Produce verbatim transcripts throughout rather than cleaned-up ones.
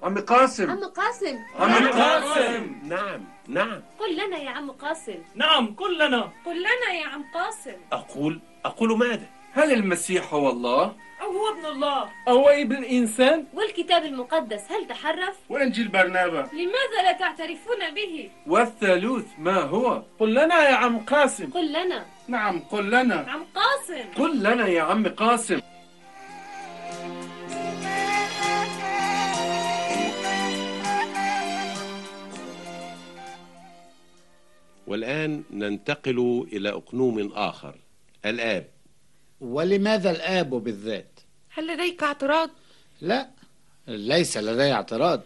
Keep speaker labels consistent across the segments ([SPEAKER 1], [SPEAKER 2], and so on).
[SPEAKER 1] عم قاسم.
[SPEAKER 2] عم قاسم.
[SPEAKER 1] عم قاسم. نعم نعم.
[SPEAKER 2] قل لنا يا عم قاسم.
[SPEAKER 3] نعم قل لنا.
[SPEAKER 4] قل لنا يا عم قاسم.
[SPEAKER 1] أقول أقول ماذا؟ هل المسيح هو الله؟
[SPEAKER 3] أو هو ابن الله؟
[SPEAKER 5] أو ابن الإنسان؟
[SPEAKER 2] والكتاب المقدس هل تحرف؟
[SPEAKER 6] وإنجيل برنابا
[SPEAKER 4] لماذا لا تعترفون به؟
[SPEAKER 1] والثالوث ما هو؟
[SPEAKER 5] قل لنا يا عم قاسم.
[SPEAKER 2] قل لنا.
[SPEAKER 6] نعم قل لنا.
[SPEAKER 4] عم قاسم.
[SPEAKER 1] قل لنا يا عم قاسم.
[SPEAKER 7] والآن ننتقل إلى أقنوم آخر، الآب.
[SPEAKER 8] ولماذا الآب بالذات؟
[SPEAKER 4] هل لديك اعتراض؟
[SPEAKER 8] لا، ليس لدي اعتراض،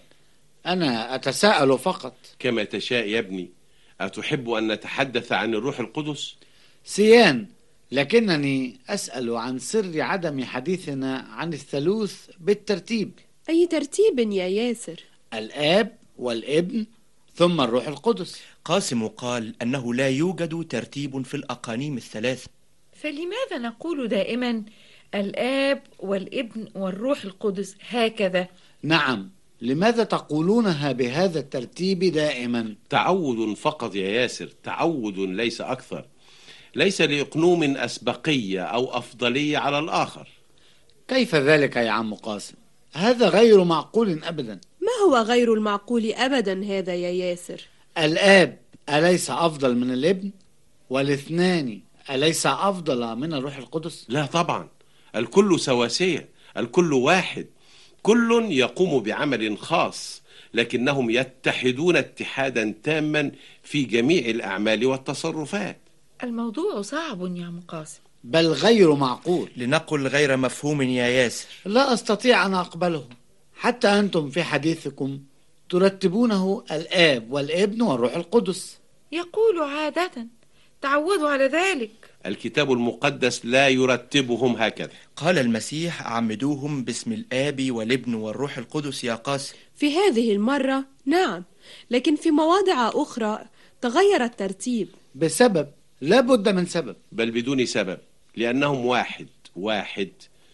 [SPEAKER 8] أنا أتساءل فقط.
[SPEAKER 7] كما تشاء يا ابني. أتحب أن نتحدث عن الروح القدس؟
[SPEAKER 8] سيان، لكنني أسأل عن سر عدم حديثنا عن الثالوث بالترتيب.
[SPEAKER 9] أي ترتيب يا ياسر؟
[SPEAKER 8] الآب والابن ثم الروح القدس.
[SPEAKER 10] قاسم قال أنه لا يوجد ترتيب في الأقانيم الثلاث،
[SPEAKER 4] فلماذا نقول دائما الآب والابن والروح القدس هكذا؟
[SPEAKER 8] نعم، لماذا تقولونها بهذا الترتيب دائما؟
[SPEAKER 7] تعود فقط يا ياسر، تعود ليس أكثر. ليس لإقنوم أسبقية أو أفضلية على الآخر.
[SPEAKER 8] كيف ذلك يا عم قاسم؟ هذا غير معقول أبدا.
[SPEAKER 9] ما هو غير المعقول أبدا هذا يا ياسر؟
[SPEAKER 8] الآب أليس أفضل من الابن؟ والاثنان أليس أفضل من الروح القدس؟
[SPEAKER 7] لا طبعا، الكل سواسية، الكل واحد، كل يقوم بعمل خاص، لكنهم يتحدون اتحادا تاما في جميع الأعمال والتصرفات.
[SPEAKER 4] الموضوع صعب يا عم قاسم،
[SPEAKER 8] بل غير معقول،
[SPEAKER 10] لنقل غير مفهوم يا ياسر.
[SPEAKER 8] لا أستطيع أن أقبله. حتى أنتم في حديثكم ترتبونه الآب والابن والروح القدس.
[SPEAKER 4] يقول عادة، تعودوا على ذلك.
[SPEAKER 7] الكتاب المقدس لا يرتبهم هكذا.
[SPEAKER 10] قال المسيح: عمدوهم باسم الآب والابن والروح القدس يا قاسم.
[SPEAKER 9] في هذه المرة نعم، لكن في مواضع أخرى تغير الترتيب
[SPEAKER 8] بسبب، لا بد من سبب،
[SPEAKER 7] بل بدون سبب، لأنهم واحد واحد.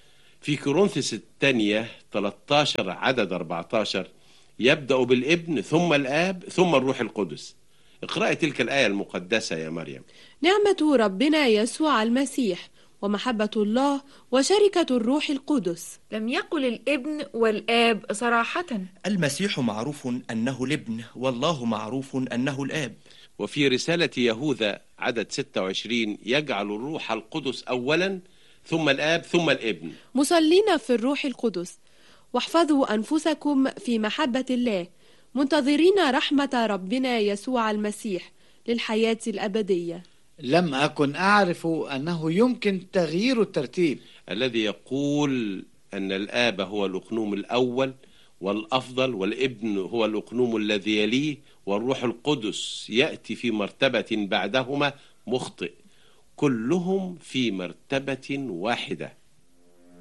[SPEAKER 7] في كورنثوس الثانية ثلاثة عشر عدد أربعة عشر يبدأ بالابن ثم الآب ثم الروح القدس. اقرأي تلك الآية المقدسة يا مريم.
[SPEAKER 9] نعمة ربنا يسوع المسيح ومحبة الله وشركة الروح القدس.
[SPEAKER 4] لم يقل الابن والآب صراحة.
[SPEAKER 10] المسيح معروف أنه الابن، والله معروف أنه الآب.
[SPEAKER 7] وفي رسالة يهوذا عدد ستة وعشرين يجعل الروح القدس أولا ثم الآب ثم الابن.
[SPEAKER 9] مصلين في الروح القدس، واحفظوا أنفسكم في محبة الله، منتظرين رحمة ربنا يسوع المسيح للحياة الأبدية.
[SPEAKER 8] لم أكن أعرف أنه يمكن تغيير الترتيب.
[SPEAKER 7] الذي يقول أن الآب هو الأقنوم الأول والأفضل، والابن هو الأقنوم الذي يليه، والروح القدس يأتي في مرتبة بعدهما مخطئ. كلهم في مرتبة واحدة.